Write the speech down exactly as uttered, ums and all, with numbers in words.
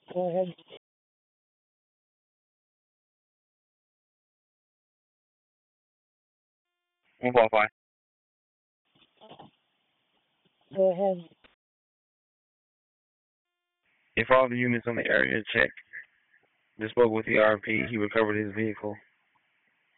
Mhm. One qualify. Mhm. If all the units on the area check, they spoke with the R P, he recovered his vehicle.